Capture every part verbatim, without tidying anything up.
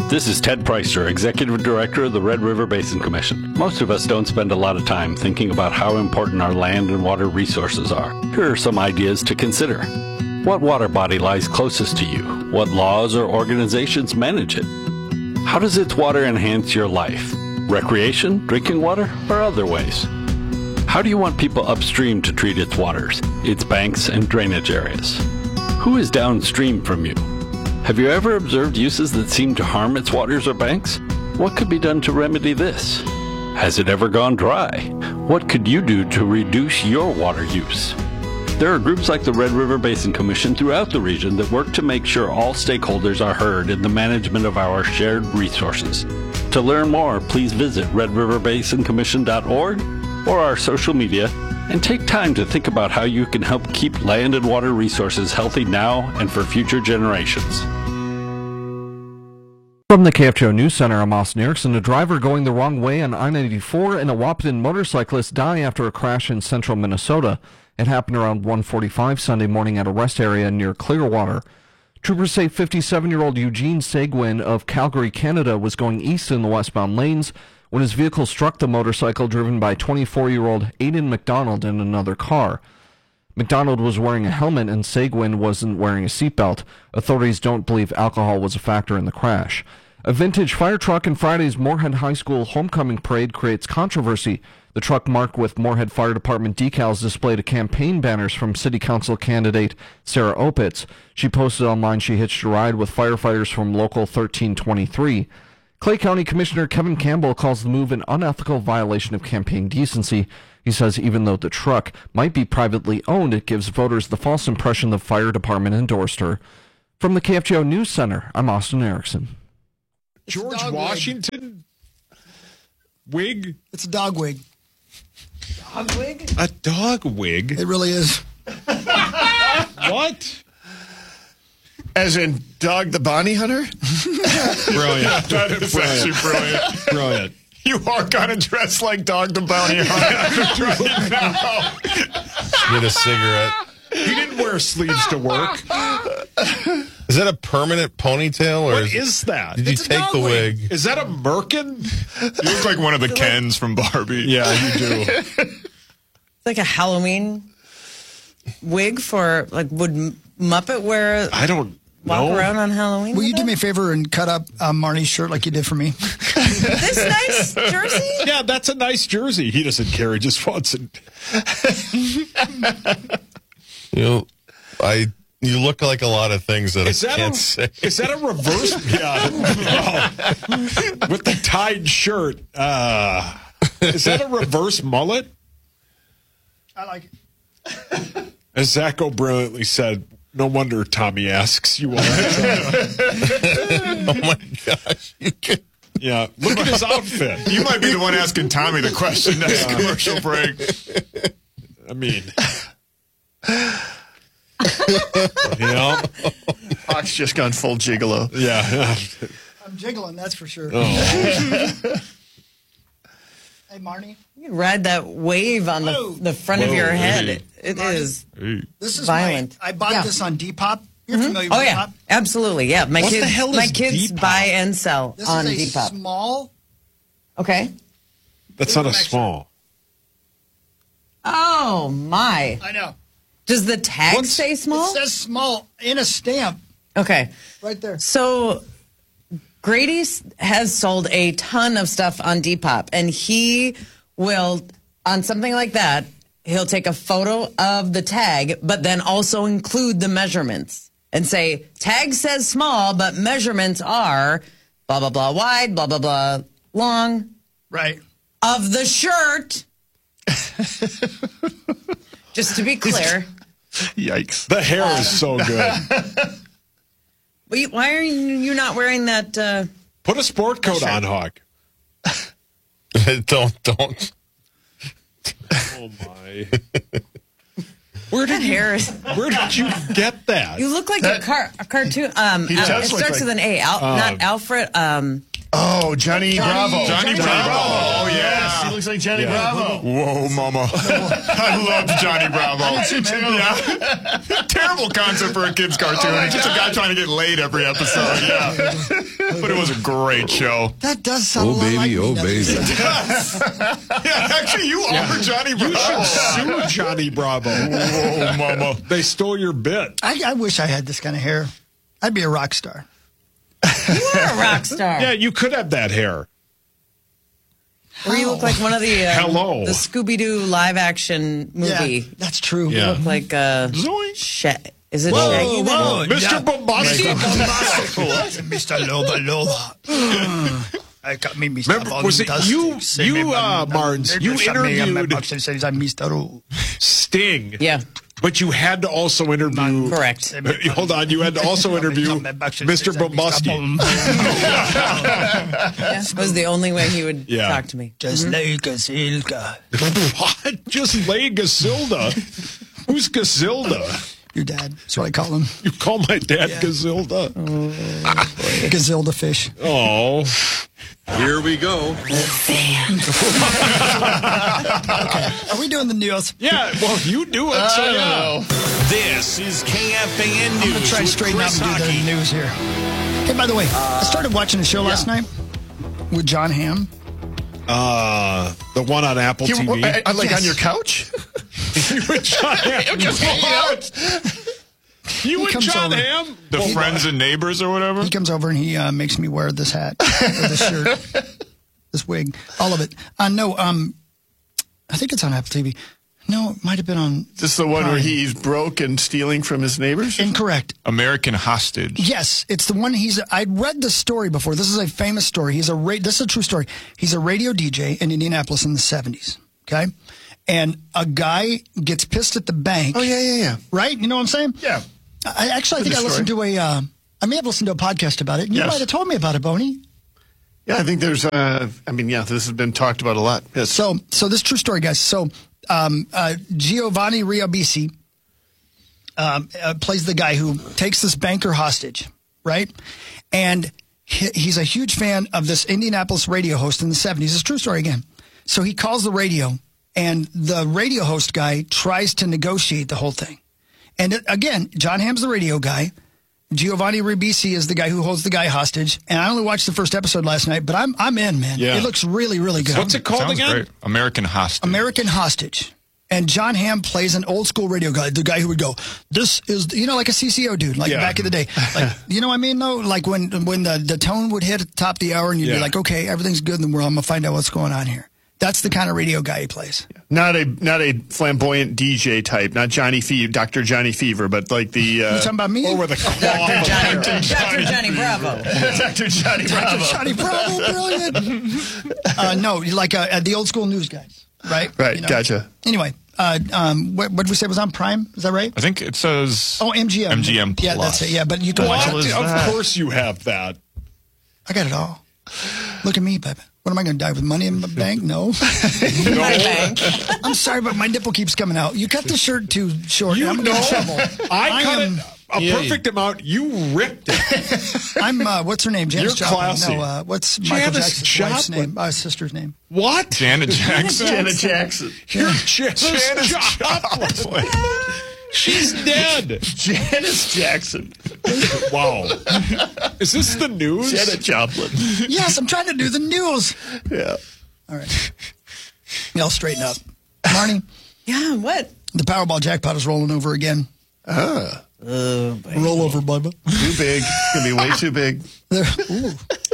This is Ted Preister, Executive Director of the Red River Basin Commission. Most of us don't spend a lot of time thinking about how important our land and water resources are. Here are some ideas to consider. What water body lies closest to you? What laws or organizations manage it? How does its water enhance your life? Recreation, drinking water, or other ways? How do you want people upstream to treat its waters, its banks and drainage areas? Who is downstream from you? Have you ever observed uses that seem to harm its waters or banks? What could be done to remedy this? Has it ever gone dry? What could you do to reduce your water use? There are groups like the Red River Basin Commission throughout the region that work to make sure all stakeholders are heard in the management of our shared resources. To learn more, please visit red river basin commission dot org or our social media and take time to think about how you can help keep land and water resources healthy now and for future generations. From the K F G O News Center, I'm Austin Erickson. A driver going the wrong way on I ninety-four and a Wahpeton motorcyclist die after a crash in central Minnesota. It happened around one forty-five Sunday morning at a rest area near Clearwater. Troopers say fifty-seven-year-old Eugene Seguin of Calgary, Canada, was going east in the westbound lanes when his vehicle struck the motorcycle driven by twenty-four-year-old Aidan McDonald in another car. McDonald was wearing a helmet and Seguin wasn't wearing a seatbelt. Authorities don't believe alcohol was a factor in the crash. A vintage fire truck in Friday's Moorhead High School homecoming parade creates controversy. The truck marked with Moorhead Fire Department decals displayed campaign banners from City Council candidate Sarah Opitz. She posted online she hitched a ride with firefighters from Local thirteen twenty-three. Clay County Commissioner Kevin Campbell calls the move an unethical violation of campaign decency. He says even though the truck might be privately owned, it gives voters the false impression the fire department endorsed her. From the K F G O News Center, I'm Austin Erickson. George Washington wig. wig? It's a dog wig. Dog wig? A dog wig? It really is. What? As in Dog the Bounty Hunter? Brilliant. That is brilliant. actually brilliant. Brilliant. You are going to dress like Dog the Bounty Hunter right now. Get a cigarette. He didn't wear sleeves to work. Is that a permanent ponytail? Or What is, is that? Did you It's a take dog the wig? Is that a merkin? You look like one of the Kens from Barbie. Yeah, you do. It's like a Halloween wig for, like, would Muppet wear, I don't walk know. around on Halloween? Will with you do it? me a favor and cut up uh, Marnie's shirt like you did for me? This nice jersey? Yeah, that's a nice jersey. He doesn't care. He just wants it. You know, I. You look like a lot of things that Is I that can't a, say. Is that a reverse? Yeah. Oh. With the tied shirt. Uh, is that a reverse mullet? I like it. As Zacho brilliantly said, no wonder Tommy asks you all the time. Oh my gosh! You can, Yeah, look at his outfit. You might be the one asking Tommy the question next commercial break. I mean, you know, Hawk's just gone full gigolo. yeah. I'm jiggling, that's for sure. Oh. Hey, Marnie. You can ride that wave on the, Whoa. the front of Whoa, your head. hey. It, it Marnie. is. This is Violent. My, I bought Yeah. this on Depop. You're familiar Oh, with yeah. Depop? Absolutely. Yeah. My What the kids, hell my is kids Depop? buy and sell This on is a Depop. small. Okay. That's not a small. Oh, my. I know. Does the tag What's- say small? It says small in a stamp Okay. right there. So Grady s- has sold a ton of stuff on Depop, and he will, on something like that, he'll take a photo of the tag, but then also include the measurements and say, tag says small, but measurements are blah, blah, blah wide, blah, blah, blah long Right. of the shirt. Just to be clear. Yikes. The hair is so good. Wait, why are you you not wearing that? Uh, Put a sport coat on, Hawk. don't don't. Oh my! Where that did you, hair is. where did you get that? You look like a, car, a cartoon. Um, He uh, does it look starts like- with an A. Al, not Alfred. Um, Oh, Johnny, Bravo. Johnny Bravo. Oh, yes. He looks like Johnny Bravo. Whoa, mama. I love Johnny Bravo. Yeah. Terrible concept for a kid's cartoon. It's just a guy trying to get laid every episode. Yeah. But it was a great show. That does sound Oh, a lot baby, like me, oh, doesn't baby. it? Yeah, actually, you are Johnny Bravo. You should sue Johnny Bravo. Whoa, mama. They stole your bit. I, I wish I had this kind of hair. I'd be a rock star. You are a rock star. Yeah, you could have that hair. Or you look like one of the uh, Hello. the Scooby Doo live action movie. Yeah, that's true. Yeah. You look like uh, Zoink. Sha- is it Whoa, Shaggy? then? whoa. Mister Yeah. Bombastic. Mister Loba Loba. I got me, Mister Remember, was it you- you, uh, Marnes, you interviewed- Says I'm Mister Sting. Yeah, But you had to also interview. correct. Hold on, you had to also interview Mister Bombastic. Yeah, it was the only way he would Yeah. talk to me. Just like a Silka. What? Just lay Gazilda. Who's Gazilda? Your dad. That's what I call him. You call my dad Gazilda? Gazilda fish. Oh. Here we go. Are we doing the news? Yeah, well, you do it, so yeah. This is K F A N News. I'm going to try to with straighten out Chris and do Hockey. the news here. Hey, by the way, I started watching a show last night with John Hamm. Uh, the one on Apple You, T V. I, I, like Yes. on your couch? You and John Hamm. Just hanging out. You and comes John over. Hamm? The friends and neighbors or whatever? He comes over and he uh, makes me wear this hat, or this shirt, this wig, all of it. Uh, no, um, I think it's on Apple T V. No, it might have been on. This is the one where Prime. he's broke and stealing from his neighbors? Incorrect. American Hostage. Yes, it's the one. He's. I read the story before. This is a famous story. He's a. Ra- this is a true story. He's a radio D J in Indianapolis in the seventies. Okay, and a guy gets pissed at the bank. Oh, yeah, yeah, yeah. Right? You know what I'm saying? Yeah. I actually I think I Good listened to a. Uh, I may have listened to a podcast about it. You Yes. might have told me about it, Boney. Yeah, I think there's, uh, I mean, yeah, this has been talked about a lot. Yes. So, so this is true story, guys. So, um, uh, Giovanni Ribisi um, uh, plays the guy who takes this banker hostage, right? And he, he's a huge fan of this Indianapolis radio host in the seventies. It's a true story again. So he calls the radio, and the radio host guy tries to negotiate the whole thing. And it, again, John Hamm's the radio guy. Giovanni Ribisi is the guy who holds the guy hostage. And I only watched the first episode last night, but I'm I'm in, man. Yeah. It looks really, really good. What's it called Sounds again? great. American Hostage. American Hostage. And John Hamm plays an old school radio guy, the guy who would go, this is, you know, like a C C O dude, like Yeah. back in the day. Like, you know what I mean, though? Like when when the, the tone would hit at the top of the hour and you'd Yeah. be like, okay, everything's good in the world. I'm going to find out what's going on here. That's the kind of radio guy he plays. Not a not a flamboyant D J type, not Johnny Fever, Doctor Johnny Fever, but like the. You Uh, talking about me? Or with a claw. Johnny, Doctor Johnny Bravo. Doctor Johnny Bravo. Doctor Johnny Bravo, brilliant. uh, no, like uh, uh, the old school news guys, right? Right, gotcha. Anyway, uh, um, what, what did we say was on Prime? Is that right? I think it says Oh, M G M. M G M Yeah, Plus. that's it. Yeah, but you can watch What? it. Of course you have that. I got it all. Look at me, baby. What am I going to die with money in the bank? No. My bank. I'm sorry, but my nipple keeps coming out. You cut the shirt too short. You I'm know, going to get in trouble. I cut am, it a Yeah, perfect amount. You ripped it. I'm, uh, what's her name? Janis You're Joplin. classy. No, uh, what's Michael Janis Jackson's wife's Joplin. name? Uh, sister's name. What? Janet Jackson. Janet Jackson. You're Janis Joplin. She's dead. Janice Jackson. Wow. Is this the news? Janet Joplin. Yes, I'm trying to do the news. Yeah. All right. Y'all straighten up. Marnie, Yeah, what? the Powerball jackpot is rolling over again. Ah, Roll over, Bubba. too big. It's going to be way too big. There, ooh.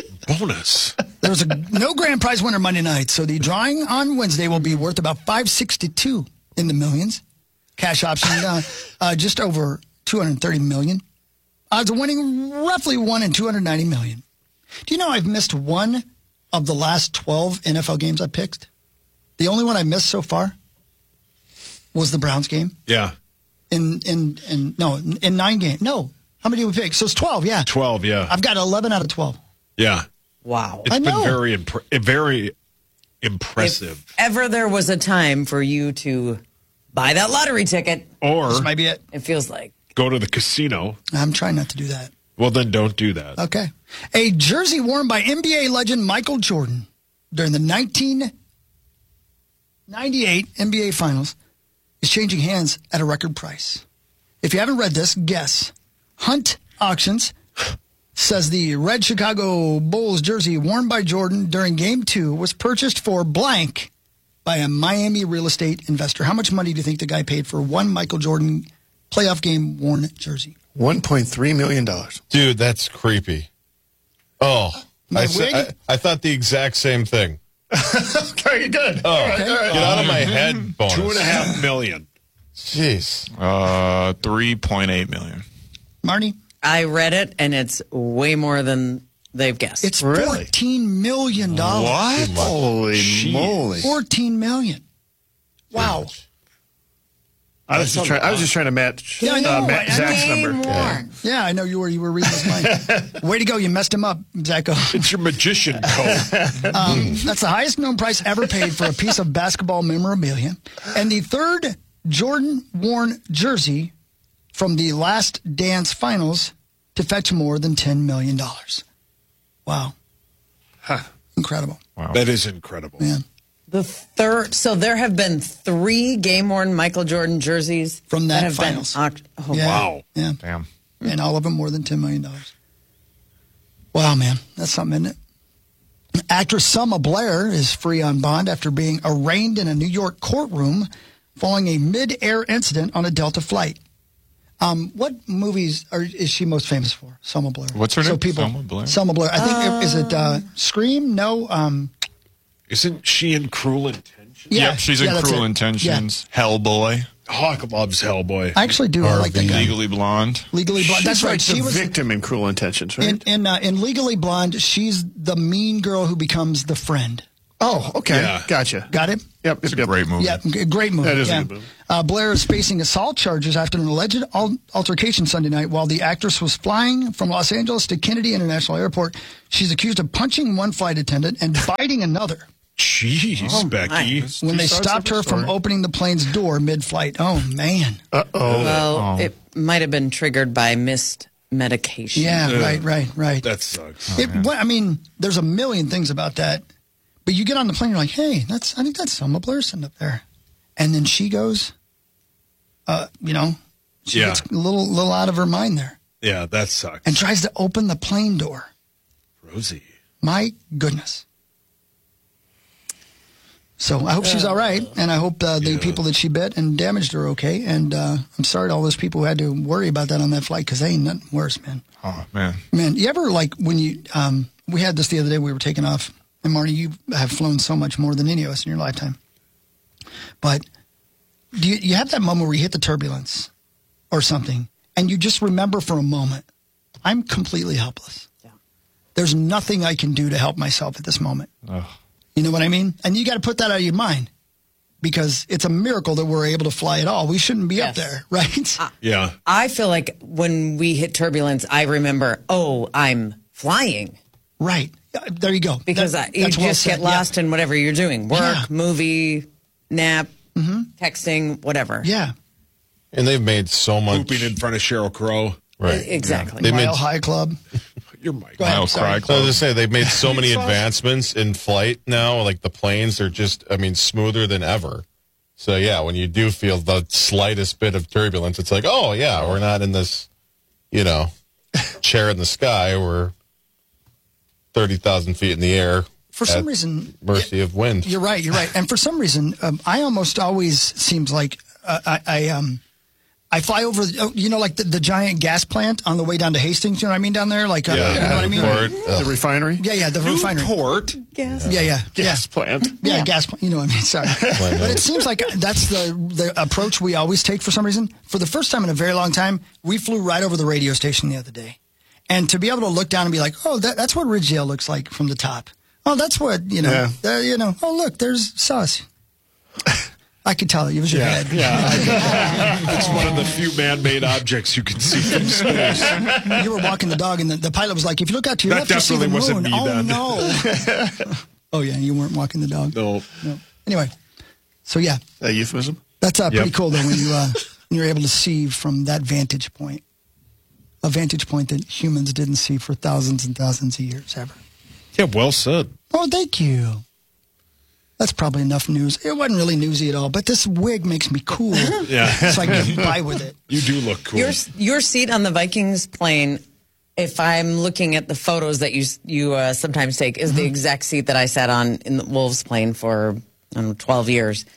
Bonus. There's a no grand prize winner Monday night, so the drawing on Wednesday will be worth about five sixty-two in the millions. Cash option uh, uh, just over two hundred thirty million. Odds of winning roughly one in two hundred ninety million. Do you know I've missed one of the last twelve N F L games I picked? The only one I missed so far was the Browns game. Yeah. In in in no in nine games. No, how many did we pick? So it's twelve. Yeah, twelve, yeah. I've got eleven out of twelve. Yeah. Wow. It's I been know. very impre- very impressive. If ever there was a time for you to buy that lottery ticket, Or This might be it. it feels like. go to the casino. I'm trying not to do that. Well, then don't do that. Okay. A jersey worn by N B A legend Michael Jordan during the nineteen ninety-eight N B A Finals is changing hands at a record price. If you haven't read this, guess. Hunt Auctions says the red Chicago Bulls jersey worn by Jordan during Game Two was purchased for blank by a Miami real estate investor. How much money do you think the guy paid for one Michael Jordan playoff game worn jersey? one point three million dollars. Dude, that's creepy. Oh, My I, sa- wig? I, I thought the exact same thing. Very good. Oh, All right, all right. get out of my head, bonus. Two and a half million. Jeez. Uh, three point eight million. Marty? I read it, and it's way more than they've guessed. It's Really? fourteen million dollars. What? Holy moly. fourteen million dollars. Wow. I was, just trying, I was just trying to match Yeah, I know. uh, Matt, I- Zach's Game number. worn. Yeah, I know you were you were reading his mind. Way to go. You messed him up, Zacho. It's your magician code. Um, that's the highest known price ever paid for a piece of basketball memorabilia. And the third Jordan worn jersey from the Last Dance finals to fetch more than ten million dollars. Wow. Huh. Incredible. Wow. That is incredible. Man. The third, so there have been three game-worn Michael Jordan jerseys From that have finals. Been, oct- oh, Yeah. Wow. Yeah. Damn. And all of them more than ten million dollars. Wow, man. That's something, isn't it? Actress Selma Blair is free on bond after being arraigned in a New York courtroom following a mid-air incident on a Delta flight. Um, what movies are, is she most famous for? Selma Blair. What's her So name? people, Selma Blair? Selma Blair. I think, is it uh, Scream? No. Um, Isn't she in Cruel Intentions? yeah. Yep, she's yeah, in that's Cruel it. Intentions, Hellboy, Hawk loves Hellboy. I actually do. I like that guy. Legally Blonde. Legally Blonde. She's That's right. like She the was victim in Cruel Intentions, right? in in, uh, in Legally Blonde. She's the mean girl who becomes the friend. oh, okay. Yeah. Gotcha. Got it? Yep. It's a yep. great movie. Yeah, g- great movie. That is a yeah. good movie. Uh, Blair is facing assault charges after an alleged al- altercation Sunday night while the actress was flying from Los Angeles to Kennedy International Airport. She's accused of punching one flight attendant and biting another Jeez, Oh, Becky. my. when they sides stopped of the her from story. opening the plane's door mid-flight. Oh, man. Uh-oh. Well, it might have been triggered by missed medication. Yeah, right, right, right. That sucks. It, well, I mean, there's a million things about that. But you get on the plane, you're like, hey, that's I think that's Selma Blair sitting up there. And then she goes, uh, you know, she Yeah. gets a little, little out of her mind there Yeah, that sucks. and tries to open the plane door. Rosie. My goodness. So I hope she's all right, and I hope uh, the Yeah. people that she bit and damaged are okay. And uh, I'm sorry to all those people who had to worry about that on that flight because they ain't nothing worse, man. Oh, man. Man, you ever like when you um, we had this the other day, we were taking off, and Marty, you have flown so much more than any of us in your lifetime. But do you, you have that moment where you hit the turbulence or something, and you just remember for a moment, I'm completely helpless. Yeah. There's nothing I can do to help myself at this moment. Ugh. You know what I mean? And you got to put that out of your mind because it's a miracle that we're able to fly at all. We shouldn't be up Yes. there, right? Yeah. I feel like when we hit turbulence, I remember, oh, I'm flying. Right. Uh, There you go. Because That- I, you that's well just said. get lost in whatever you're doing. Work, Yeah. movie, nap, texting, whatever. Yeah. And they've made so much. Pooping in front of Sheryl Crow. Right. Exactly. They made, Mile High Club. You're Mike. Go ahead. Mile sorry. Cry so I was just say they've made so many Sauce. advancements in flight now. Like the planes are just, I mean, smoother than ever. So yeah, when you do feel the slightest bit of turbulence, it's like, oh yeah, we're not in this, you know, chair in the sky. We're thirty thousand feet in the air. For some at reason, mercy of wind. you're right. You're right. And for some reason, um, I almost always seems like uh, I, I um I fly over, oh, you know, like the, the giant gas plant on the way down to Hastings. You know what I mean down there, like uh, Yeah. you know what I mean? Port, ugh. The refinery? Yeah, yeah, the refinery. Port. Yes. Yeah, yeah, Gas plant. yeah, yeah, gas plant. You know what I mean? Sorry, but it seems like that's the the approach we always take for some reason. For the first time in a very long time, we flew right over the radio station the other day, and to be able to look down and be like, oh, that, that's what Ridgedale looks like from the top. Oh, that's what, you know, Yeah. there, you know, oh, look, there's sauce. I could tell it was your Yeah. head. Yeah. It's one of the few man-made objects you can see from space. You were walking the dog, and the, the pilot was like, if you look out to your That left, you'll see the definitely moon. wasn't me oh, then. no. Oh, yeah, you weren't walking the dog. No. No. Anyway, so yeah, A euphemism? that's uh, pretty Yep. cool, though, when, you, uh, when you're able to see from that vantage point. A vantage point that humans didn't see for thousands and thousands of years ever. Yeah, well said. Oh, thank you. That's probably enough news. It wasn't really newsy at all, but this wig makes me cool. Yeah. So I can get by with it. You do look cool. Your your seat on the Vikings plane if I'm looking at the photos that you you uh, sometimes take, is Mm-hmm. the exact seat that I sat on in the Wolves plane for I don't know, twelve years.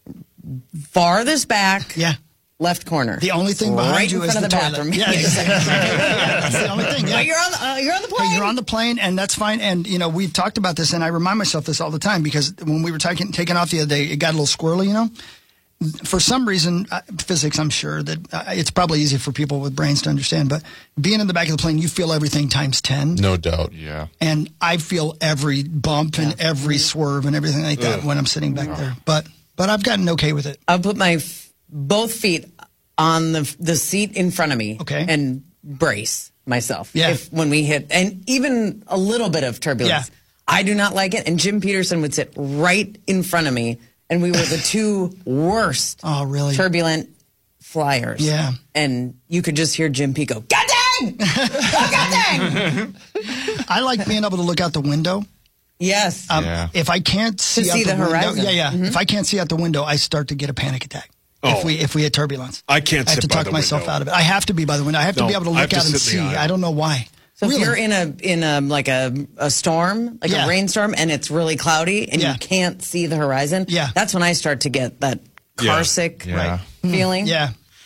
Farthest back. Yeah. Left corner. The only thing behind right you in is front the, of the toilet. bathroom. Yeah, exactly. Yeah, that's the only thing. Yeah. But you're on the, uh, you're on the plane. You're on the plane, and that's fine. And, you know, we've talked about this, and I remind myself this all the time because when we were taking, taking off the other day, it got a little squirrely, you know? For some reason, uh, physics, I'm sure that uh, it's probably easy for people with brains to understand, but being in the back of the plane, you feel everything times ten. No doubt. Yeah. And I feel every bump and every swerve and everything like that Ugh. when I'm sitting back there. But but I've gotten okay with it. I'll put my f- both feet on the the seat in front of me, Okay. and brace myself. Yeah. If when we hit, and even a little bit of turbulence, Yeah. I do not like it. And Jim Peterson would sit right in front of me, and we were the two worst Oh, really? turbulent flyers. Yeah. And you could just hear Jim P go, God dang! Oh, God dang! I like being able to look out the window. Yes. Um, Yeah. If I can't see, out see the window, horizon. yeah, yeah. Mhm. If I can't see out the window, I start to get a panic attack. Oh. If we if we hit turbulence, I can't I have sit to by talk the myself window. out of it. I have to be by the window. I have to No, be able to I have look to out and sit in see. the aisle. I don't know why. So Really? if you're in a in a like a, a storm, like Yeah. a rainstorm, and it's really cloudy and Yeah. you can't see the horizon, Yeah. that's when I start to get that Yeah. car sick Yeah. feeling. Yeah.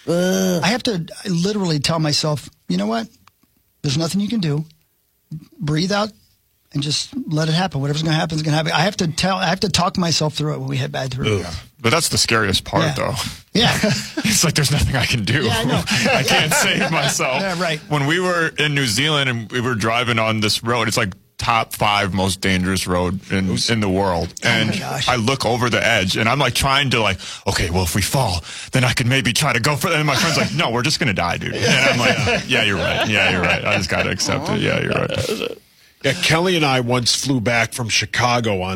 I have to literally tell myself, you know what? There's nothing you can do. Breathe out and just let it happen. Whatever's going to happen is going to happen. I have to tell. I have to talk myself through it when we head bad through. Ugh. But that's the scariest part, Yeah. though. Yeah. It's like there's nothing I can do. Yeah, I know. I can't save myself. Yeah, right. When we were in New Zealand and we were driving on this road, it's like top five most dangerous road in in the world. And Oh gosh. I look over the edge and I'm like trying to like, okay, well, if we fall, then I could maybe try to go for it. And my friend's like, no, we're just going to die, dude. And I'm like, yeah, you're right. Yeah, you're right. I just got to accept it. Yeah, you're right. Yeah, Kelly and I once flew back from Chicago on